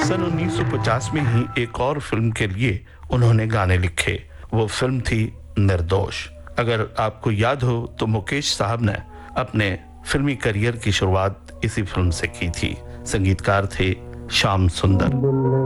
सन 1950 में ही एक और फिल्म के लिए उन्होंने गाने लिखे। वो फिल्म थी निर्दोष। अगर आपको याद हो तो मुकेश साहब ने अपने फिल्मी करियर की शुरुआत इसी फिल्म से की थी। संगीतकार थे श्याम सुंदर।